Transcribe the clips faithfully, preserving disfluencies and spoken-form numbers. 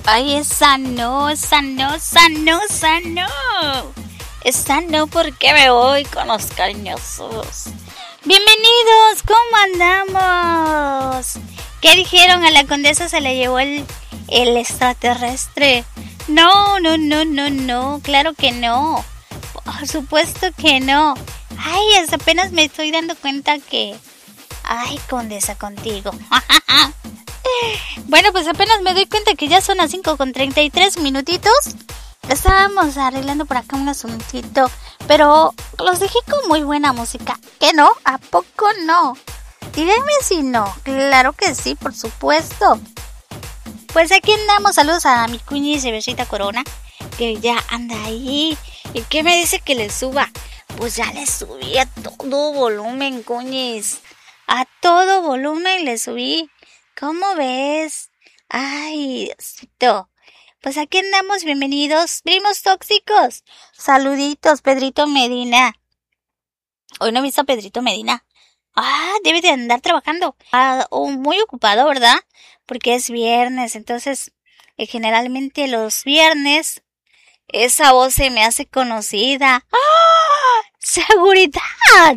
Ay, esa no, esa no, esa no, esa no. Esa no, porque me voy con los cariñosos. Bienvenidos, ¿cómo andamos? ¿Qué dijeron? A la condesa se le llevó el, el extraterrestre. No, no, no, no, no, claro que no. Por supuesto que no. Ay, hasta apenas me estoy dando cuenta que... Ay, condesa, contigo. Bueno, pues apenas me doy cuenta que ya son las cinco con treinta y tres minutitos. Estábamos arreglando por acá un asuntito, pero los dejé con muy buena música. ¿Qué no? ¿A poco no? Díganme si no. Claro que sí, por supuesto. Pues aquí andamos. Saludos a mi cuñis de Besita Corona, que ya anda ahí. ¿Y qué me dice que le suba? Pues ya le subí a todo volumen, cuñis. A todo volumen le subí. ¿Cómo ves? Ay, Diosito. Pues aquí andamos, bienvenidos, primos tóxicos. Saluditos, Pedrito Medina. Hoy no he visto a Pedrito Medina. Ah, debe de andar trabajando. Ah, oh, muy ocupado, ¿verdad? Porque es viernes, entonces eh, generalmente los viernes esa voz se me hace conocida. ¡Ah! ¡Seguridad!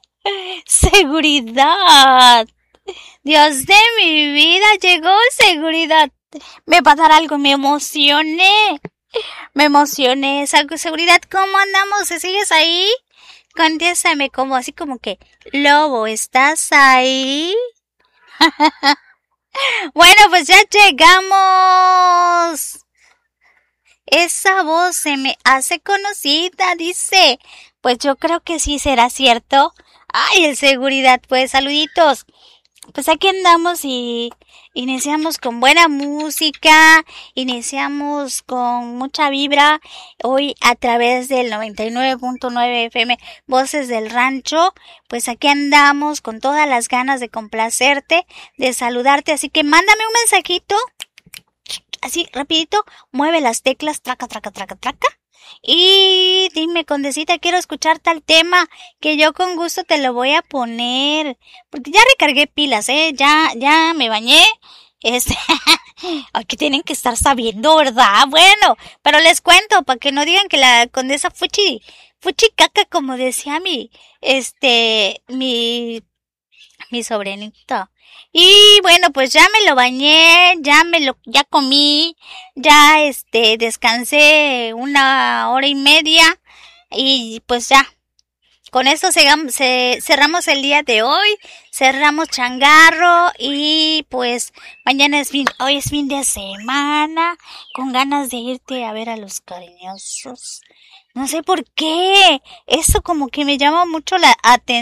¡Seguridad! Dios de mi vida, llegó seguridad. Me va a dar algo, me emocioné. Me emocioné. Seguridad, ¿cómo andamos? ¿Sigues ahí? Contéstame como así como que, Lobo, ¿estás ahí? Bueno, pues ya llegamos. Esa voz se me hace conocida, dice. Pues yo creo que sí será cierto. Ay, el seguridad, pues saluditos. Pues aquí andamos y iniciamos con buena música, iniciamos con mucha vibra, hoy a través del noventa y nueve punto nueve F M, Voces del Rancho. Pues aquí andamos con todas las ganas de complacerte, de saludarte, así que mándame un mensajito, así rapidito, mueve las teclas, traca, traca, traca, traca. Y dime, condesita, quiero escuchar tal tema, que yo con gusto te lo voy a poner, porque ya recargué pilas, eh, ya, ya me bañé, este, aquí tienen que estar sabiendo, ¿verdad? Bueno, pero les cuento, para que no digan que la condesa fuchi, fuchi caca, como decía mi, este, mi, mi sobrinito. Y bueno, pues ya me lo bañé, ya me lo, ya comí, ya este, descansé una hora y media y pues ya, con eso segamos, se, cerramos el día de hoy, cerramos changarro y pues mañana es fin, hoy es fin de semana, con ganas de irte a ver a los cariñosos. No sé por qué, eso como que me llama mucho la atención.